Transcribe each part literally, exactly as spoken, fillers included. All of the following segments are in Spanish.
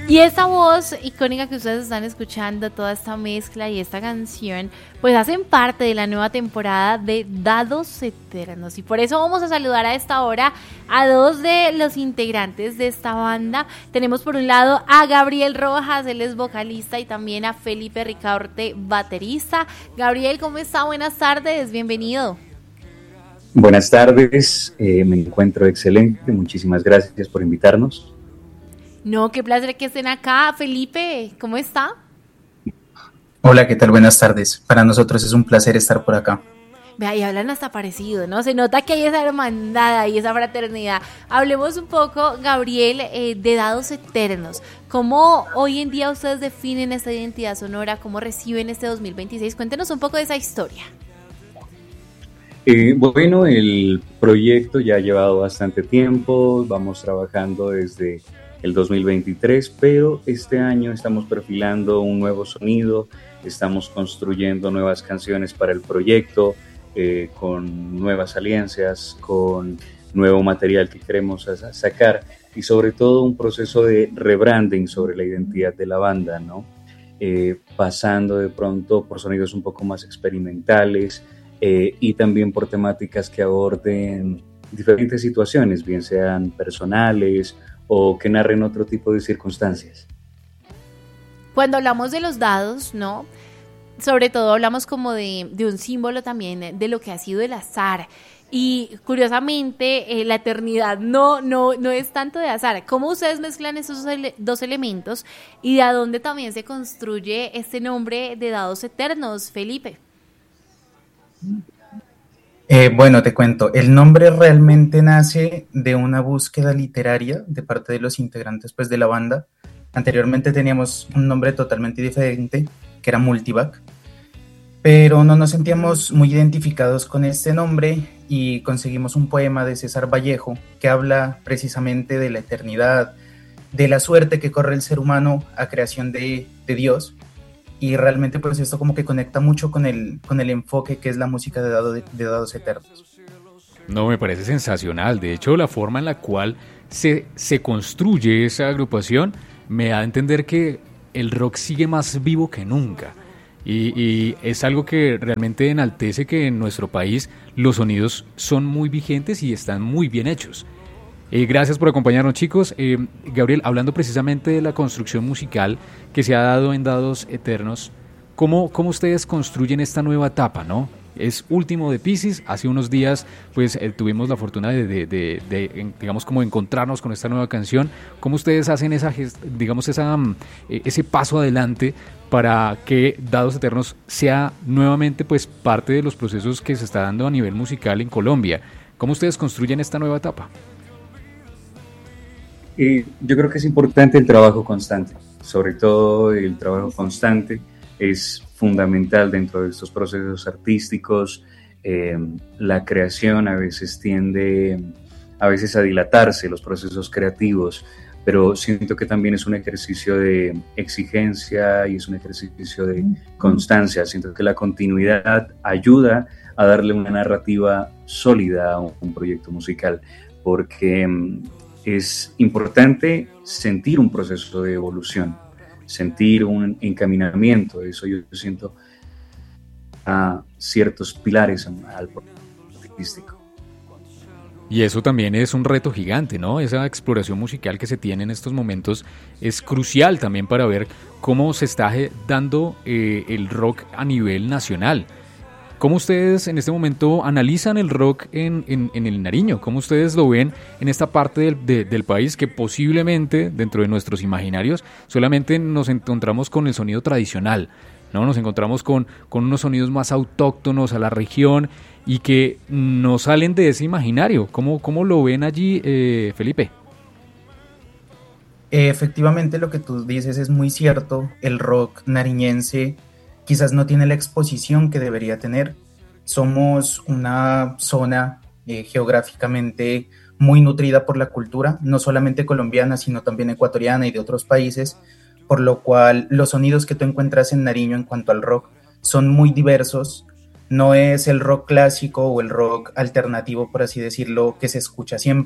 Y esta voz icónica que ustedes están escuchando, toda esta mezcla y esta canción, pues hacen parte de la nueva temporada de Dados Eternos. Y por eso vamos a saludar a esta hora a dos de los integrantes de esta banda. Tenemos por un lado a Gabriel Rojas, él es vocalista, y también a Felipe Ricaurte, baterista. Gabriel, ¿cómo está? Buenas tardes, bienvenido. Buenas tardes, eh, me encuentro excelente, muchísimas gracias por invitarnos. No, qué placer que estén acá. Felipe, ¿cómo está? Hola, ¿qué tal? Buenas tardes. Para nosotros es un placer estar por acá. Vea, y hablan hasta parecido, ¿no? Se nota que hay esa hermandad y esa fraternidad. Hablemos un poco, Gabriel, eh, de Dados Eternos. ¿Cómo hoy en día ustedes definen esta identidad sonora? ¿Cómo reciben este dos mil veintiséis? Cuéntenos un poco de esa historia. Eh, bueno, el proyecto ya ha llevado bastante tiempo, vamos trabajando desde el dos mil veintitrés, pero este año estamos perfilando un nuevo sonido, estamos construyendo nuevas canciones para el proyecto, eh, con nuevas alianzas, con nuevo material que queremos sacar y sobre todo un proceso de rebranding sobre la identidad de la banda, ¿no? Eh, pasando de pronto por sonidos un poco más experimentales eh, y también por temáticas que aborden diferentes situaciones, bien sean personales o que narren otro tipo de circunstancias. Cuando hablamos de los dados, ¿no? Sobre todo hablamos como de, de un símbolo también de lo que ha sido el azar. Y curiosamente, eh, la eternidad no, no, no es tanto de azar. ¿Cómo ustedes mezclan esos ele- dos elementos y de a dónde también se construye este nombre de Dados Eternos, Felipe? Eh, bueno, te cuento, el nombre realmente nace de una búsqueda literaria de parte de los integrantes pues, de la banda. Anteriormente teníamos un nombre totalmente diferente, que era Multivac, pero no nos sentíamos muy identificados con este nombre y conseguimos un poema de César Vallejo que habla precisamente de la eternidad, de la suerte que corre el ser humano a creación de, de Dios. Y realmente pues esto como que conecta mucho con el, con el enfoque que es la música de, Dado, de, de Dados Eternos. No, me parece sensacional. De hecho, la forma en la cual se, se construye esa agrupación me da a entender que el rock sigue más vivo que nunca. Y, y es algo que realmente enaltece que en nuestro país los sonidos son muy vigentes y están muy bien hechos. Eh, gracias por acompañarnos, chicos. Eh, Gabriel, hablando precisamente de la construcción musical que se ha dado en Dados Eternos, ¿cómo, cómo ustedes construyen esta nueva etapa, no? Es último de Piscis. Hace unos días pues eh, tuvimos la fortuna de, de, de, de, digamos, como encontrarnos con esta nueva canción. ¿Cómo ustedes hacen esa, digamos, esa, eh, ese paso adelante para que Dados Eternos sea nuevamente pues parte de los procesos que se está dando a nivel musical en Colombia? ¿Cómo ustedes construyen esta nueva etapa? Eh, yo creo que es importante el trabajo constante, sobre todo el trabajo constante es fundamental dentro de estos procesos artísticos. Eh, la creación a veces tiende a veces a dilatarse, los procesos creativos, pero siento que también es un ejercicio de exigencia y es un ejercicio de constancia. Siento que la continuidad ayuda a darle una narrativa sólida a un proyecto musical, porque es importante sentir un proceso de evolución, sentir un encaminamiento. Eso yo siento a ciertos pilares al proyecto artístico. Y eso también es un reto gigante, ¿no? Esa exploración musical que se tiene en estos momentos es crucial también para ver cómo se está dando eh, el rock a nivel nacional. ¿Cómo ustedes en este momento analizan el rock en, en, en el Nariño? ¿Cómo ustedes lo ven en esta parte del, de, del país que posiblemente dentro de nuestros imaginarios solamente nos encontramos con el sonido tradicional, ¿no? Nos encontramos con, con unos sonidos más autóctonos a la región y que no salen de ese imaginario? ¿Cómo, cómo lo ven allí, eh, Felipe? Efectivamente, lo que tú dices es muy cierto. El rock nariñense quizás no tiene la exposición que debería tener. Somos una zona eh, geográficamente muy nutrida por la cultura, no solamente colombiana, sino también ecuatoriana y de otros países, por lo cual los sonidos que tú encuentras en Nariño en cuanto al rock son muy diversos. No es el rock clásico o el rock alternativo, por así decirlo, que se escucha siempre,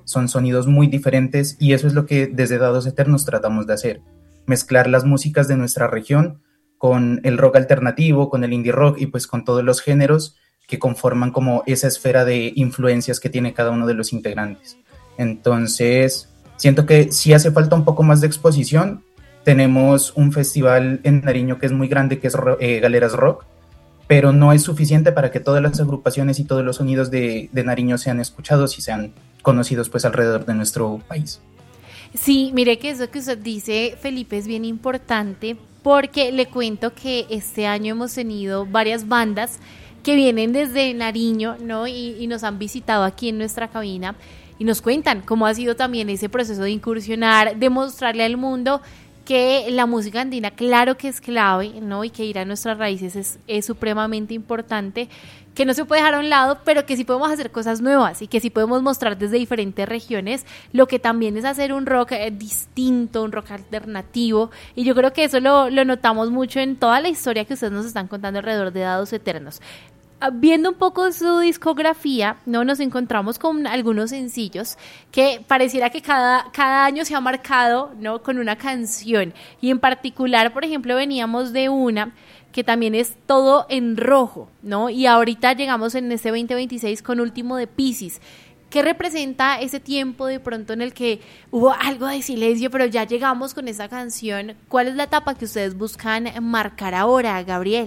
son sonidos muy diferentes y eso es lo que desde Dados Eternos tratamos de hacer, mezclar las músicas de nuestra región con el rock alternativo, con el indie rock y pues con todos los géneros que conforman como esa esfera de influencias que tiene cada uno de los integrantes. Entonces, siento que sí hace falta un poco más de exposición. Tenemos un festival en Nariño que es muy grande, que es eh, Galeras Rock, pero no es suficiente para que todas las agrupaciones y todos los sonidos de, de Nariño sean escuchados y sean conocidos pues alrededor de nuestro país. Sí, mire que eso que usted dice, Felipe, es bien importante porque le cuento que este año hemos tenido varias bandas que vienen desde Nariño, ¿no? Y, y nos han visitado aquí en nuestra cabina y nos cuentan cómo ha sido también ese proceso de incursionar, de mostrarle al mundo que la música andina, claro que es clave, ¿no? Y que ir a nuestras raíces es, es supremamente importante, que no se puede dejar a un lado, pero que sí podemos hacer cosas nuevas y que sí podemos mostrar desde diferentes regiones, lo que también es hacer un rock eh, distinto, un rock alternativo, y yo creo que eso lo, lo notamos mucho en toda la historia que ustedes nos están contando alrededor de Dados Eternos. Viendo un poco su discografía, ¿no? Nos encontramos con algunos sencillos que pareciera que cada, cada año se ha marcado, ¿no? Con una canción, y en particular, por ejemplo, veníamos de una que también es todo en rojo, ¿no? Y ahorita llegamos en este veinte veintiséis con Último de Piscis. ¿Qué representa ese tiempo de pronto en el que hubo algo de silencio, pero ya llegamos con esa canción? ¿Cuál es la etapa que ustedes buscan marcar ahora, Gabriel?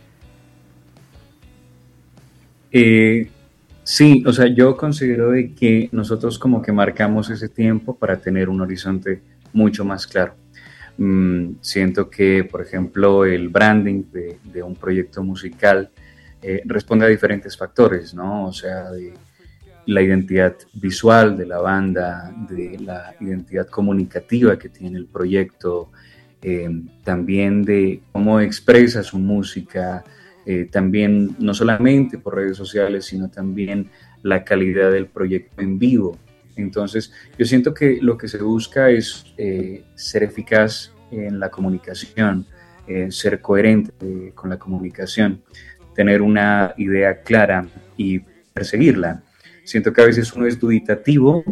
Eh, sí, o sea, yo considero de que nosotros como que marcamos ese tiempo para tener un horizonte mucho más claro. Mm, siento que, por ejemplo, el branding de, de un proyecto musical eh, responde a diferentes factores, ¿no? O sea, de la identidad visual de la banda, de la identidad comunicativa que tiene el proyecto, eh, también de cómo expresa su música. Eh, también no solamente por redes sociales, sino también la calidad del proyecto en vivo. Entonces, yo siento que lo que se busca es eh, ser eficaz en la comunicación, eh, ser coherente eh, con la comunicación, tener una idea clara y perseguirla. Siento que a veces uno es dubitativo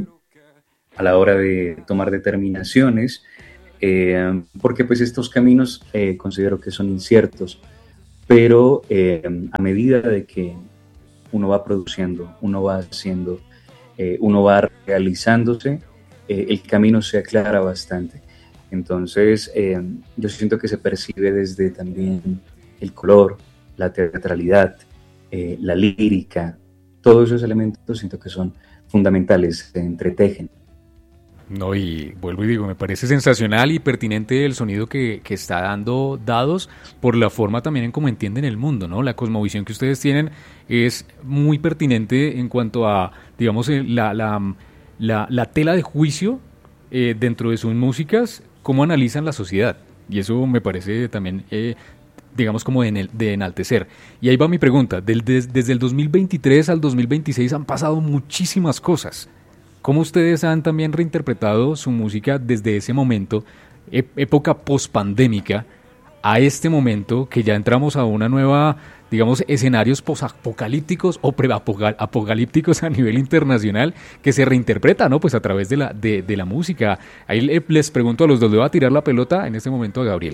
a la hora de tomar determinaciones, eh, porque pues estos caminos eh, considero que son inciertos. Pero eh, a medida de que uno va produciendo, uno va haciendo, eh, uno va realizándose, eh, el camino se aclara bastante. Entonces, eh, yo siento que se percibe desde también el color, la teatralidad, eh, la lírica, todos esos elementos siento que son fundamentales, se entretejen. No, y vuelvo y digo, me parece sensacional y pertinente el sonido que, que está dando Dados por la forma también en cómo entienden el mundo, ¿no? La cosmovisión que ustedes tienen es muy pertinente en cuanto a, digamos, la, la, la, la tela de juicio eh, dentro de sus músicas, cómo analizan la sociedad. Y eso me parece también, eh, digamos, como de, de enaltecer. Y ahí va mi pregunta. Del, des, desde el dos mil veintitrés al dos mil veintiséis han pasado muchísimas cosas. ¿Cómo ustedes han también reinterpretado su música desde ese momento, época pospandémica, a este momento que ya entramos a una nueva, digamos, escenarios posapocalípticos o preapocalípticos a nivel internacional que se reinterpreta, ¿no? Pues a través de la, de, de la música. Ahí les pregunto a los dos, le voy a tirar la pelota en este momento a Gabriel.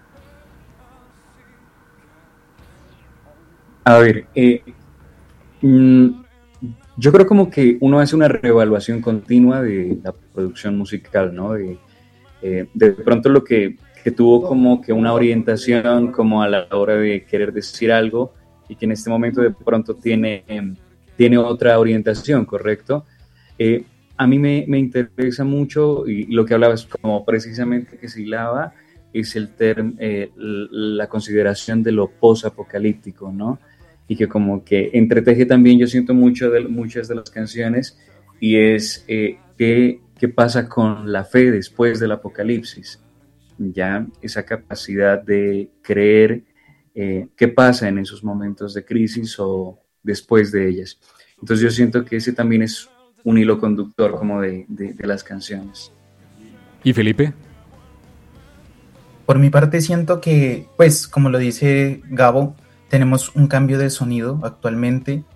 A ver, eh... Mmm, yo creo como que uno hace una reevaluación continua de la producción musical, ¿no? De, eh, de pronto lo que, que tuvo como que una orientación como a la hora de querer decir algo y que en este momento de pronto tiene, eh, tiene otra orientación, ¿correcto? Eh, a mí me, me interesa mucho, y lo que hablabas como precisamente que se hilaba, es el term, eh, la consideración de lo posapocalíptico, ¿no? Y que como que entreteje también, yo siento mucho de muchas de las canciones, y es eh, qué, qué pasa con la fe después del apocalipsis, ya esa capacidad de creer eh, qué pasa en esos momentos de crisis o después de ellas. Entonces yo siento que ese también es un hilo conductor como de, de, de las canciones. ¿Y Felipe? Por mi parte siento que, pues como lo dice Gabo, tenemos un cambio de sonido actualmente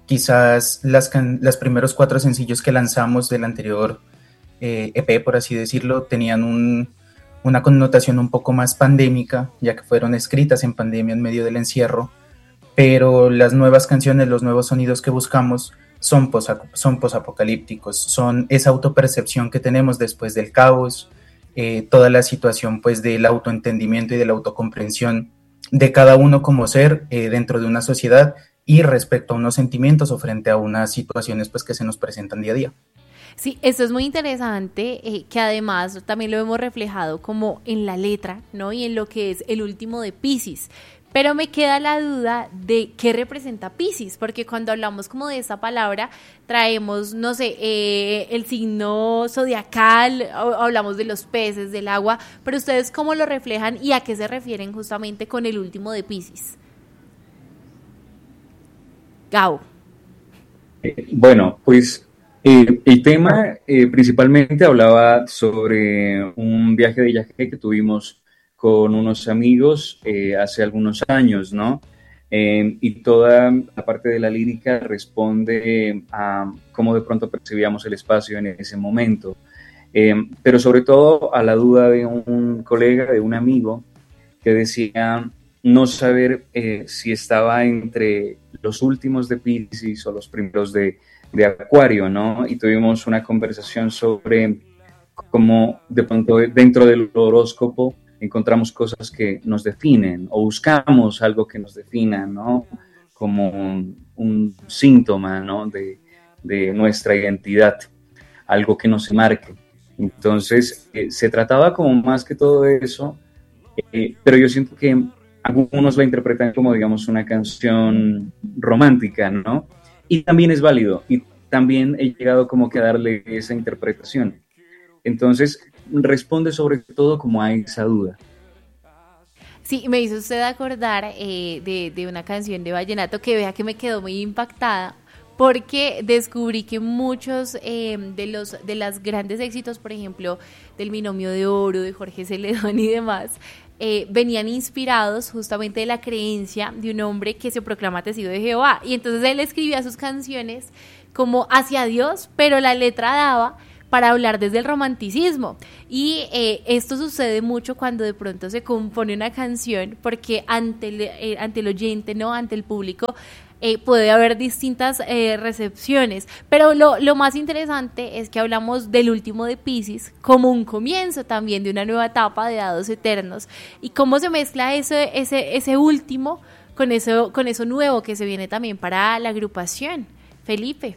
Quizás las, can- los primeros cuatro sencillos que lanzamos del anterior eh, E P, por así decirlo, tenían un, una connotación un poco más pandémica, ya que fueron escritas en pandemia en medio del encierro, pero las nuevas canciones, los nuevos sonidos que buscamos son, pos- son posapocalípticos, son esa autopercepción que tenemos después del caos, eh, toda la situación pues del autoentendimiento y de la autocomprensión de cada uno como ser eh, dentro de una sociedad y respecto a unos sentimientos o frente a unas situaciones pues que se nos presentan día a día. Sí, esto es muy interesante, eh, que además también lo hemos reflejado como en la letra, ¿no? Y en lo que es el último de Piscis. Pero me queda la duda de qué representa Piscis, porque cuando hablamos como de esa palabra, traemos, no sé, eh, el signo zodiacal, o, hablamos de los peces, del agua, pero ustedes cómo lo reflejan y a qué se refieren justamente con el último de Piscis. Gabo. Eh, bueno, pues eh, el tema eh, principalmente hablaba sobre un viaje de viaje que tuvimos con unos amigos eh, hace algunos años, ¿no? Eh, y toda la parte de la lírica responde a cómo de pronto percibíamos el espacio en ese momento. Eh, pero sobre todo a la duda de un colega, de un amigo, que decía no saber eh, si estaba entre los últimos de Piscis o los primeros de, de Acuario, ¿no? Y tuvimos una conversación sobre cómo de pronto dentro del horóscopo encontramos cosas que nos definen o buscamos algo que nos defina, ¿no? Como un, un síntoma, ¿no? de, de nuestra identidad, algo que nos marque. Entonces, eh, se trataba como más que todo eso, eh, pero yo siento que algunos la interpretan como, digamos, una canción romántica, ¿no? Y también es válido, y también he llegado como que a darle esa interpretación. Entonces, responde sobre todo como a esa duda. Sí, me hizo usted acordar eh, de, de una canción de vallenato que vea que me quedó muy impactada, porque descubrí que muchos eh, de los de los grandes éxitos, por ejemplo, del Binomio de Oro, de Jorge Celedón y demás, eh, venían inspirados justamente de la creencia de un hombre que se proclama testigo de Jehová. Y entonces él escribía sus canciones como hacia Dios, pero la letra daba para hablar desde el romanticismo. Y eh, esto sucede mucho cuando de pronto se compone una canción, porque ante el, eh, ante el oyente, ¿no? Ante el público, Eh, puede haber distintas eh, recepciones, pero lo, lo más interesante es que hablamos del último de Piscis como un comienzo también de una nueva etapa de Dados Eternos, y cómo se mezcla ese, ese, ese último con eso, con eso nuevo que se viene también para la agrupación. Felipe.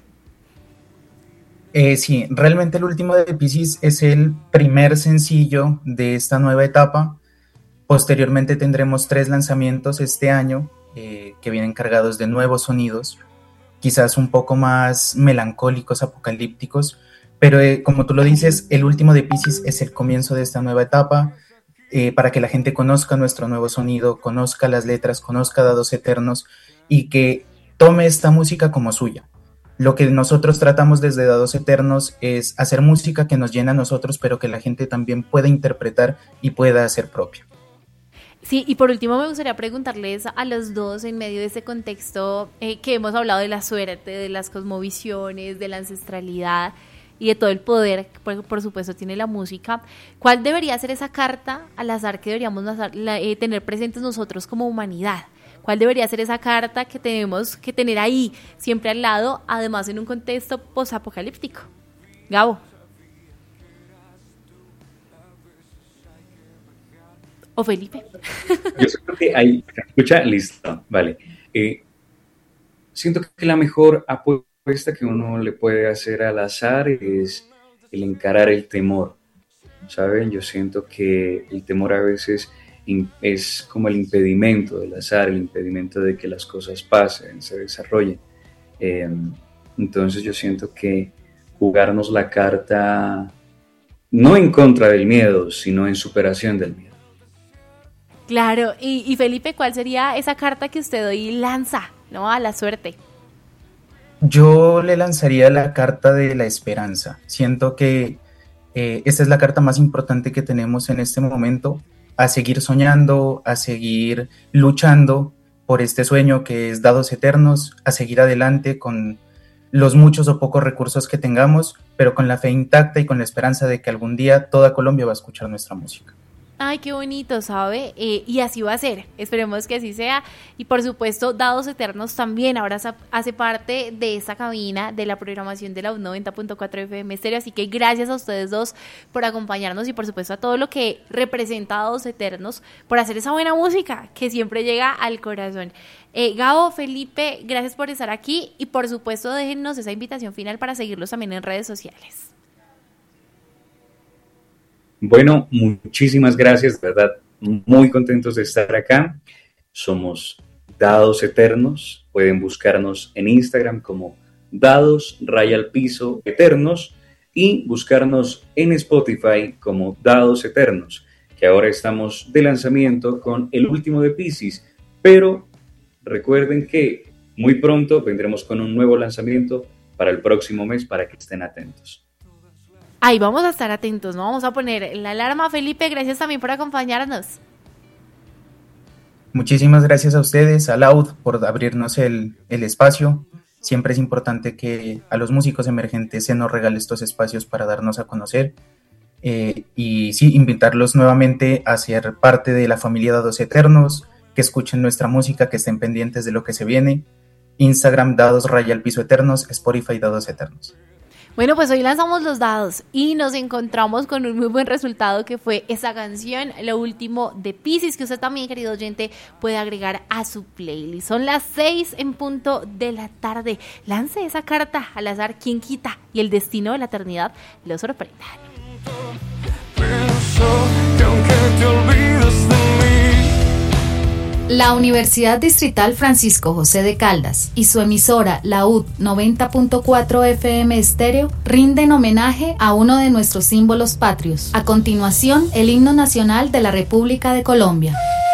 Eh, sí, realmente el último de Piscis es el primer sencillo de esta nueva etapa. Posteriormente tendremos tres lanzamientos este año, Eh, que vienen cargados de nuevos sonidos, quizás un poco más melancólicos, apocalípticos, pero eh, como tú lo dices, el último de Piscis es el comienzo de esta nueva etapa, eh, para que la gente conozca nuestro nuevo sonido, conozca las letras, conozca Dados Eternos y que tome esta música como suya. Lo que nosotros tratamos desde Dados Eternos es hacer música que nos llena a nosotros, pero que la gente también pueda interpretar y pueda hacer propia. Sí, y por último me gustaría preguntarles a los dos, en medio de este contexto eh, que hemos hablado de la suerte, de las cosmovisiones, de la ancestralidad y de todo el poder que por, por supuesto tiene la música, ¿cuál debería ser esa carta al azar que deberíamos la, eh, tener presentes nosotros como humanidad? ¿Cuál debería ser esa carta que tenemos que tener ahí, siempre al lado, además en un contexto posapocalíptico? Gabo. ¿O Felipe? Yo siento que hay, escucha, listo, vale. Eh, siento que la mejor apuesta que uno le puede hacer al azar es el encarar el temor, ¿saben? Yo siento que el temor a veces es como el impedimento del azar, el impedimento de que las cosas pasen, se desarrollen. Eh, entonces yo siento que jugarnos la carta no en contra del miedo, sino en superación del miedo. Claro, y, y Felipe, ¿cuál sería esa carta que usted hoy lanza, ¿no? A la suerte. Yo le lanzaría la carta de la esperanza. Siento que eh, esta es la carta más importante que tenemos en este momento, a seguir soñando, a seguir luchando por este sueño que es Dados Eternos, a seguir adelante con los muchos o pocos recursos que tengamos, pero con la fe intacta y con la esperanza de que algún día toda Colombia va a escuchar nuestra música. Ay, qué bonito, ¿sabe? Eh, y así va a ser, esperemos que así sea. Y por supuesto, Dados Eternos también ahora hace parte de esta cabina de la programación de la U noventa punto cuatro F M Estéreo. Así que gracias a ustedes dos por acompañarnos y por supuesto a todo lo que representa Dados Eternos, por hacer esa buena música que siempre llega al corazón. Eh, Gabo, Felipe, gracias por estar aquí y por supuesto déjennos esa invitación final para seguirlos también en redes sociales. Bueno, muchísimas gracias, de verdad, muy contentos de estar acá. Somos Dados Eternos, pueden buscarnos en Instagram como Dados Raya al Piso Eternos y buscarnos en Spotify como Dados Eternos, que ahora estamos de lanzamiento con el último de Piscis, pero recuerden que muy pronto vendremos con un nuevo lanzamiento para el próximo mes para que estén atentos. Ahí vamos a estar atentos, ¿no? Vamos a poner la alarma. Felipe, gracias también por acompañarnos. Muchísimas gracias a ustedes, a Laud, por abrirnos el, el espacio. Siempre es importante que a los músicos emergentes se nos regale estos espacios para darnos a conocer. Eh, y sí, invitarlos nuevamente a ser parte de la familia Dados Eternos, que escuchen nuestra música, que estén pendientes de lo que se viene. Instagram, Dados Raya al Piso Eternos, Spotify, Dados Eternos. Bueno, pues hoy lanzamos los dados y nos encontramos con un muy buen resultado que fue esa canción, lo último de Piscis, que usted también, querido oyente, puede agregar a su playlist. Son las seis en punto de la tarde. Lance esa carta al azar, quien quita, y el destino de la eternidad lo sorprenda. La Universidad Distrital Francisco José de Caldas y su emisora La U noventa punto cuatro F M Estéreo rinden homenaje a uno de nuestros símbolos patrios. A continuación, el himno nacional de la República de Colombia.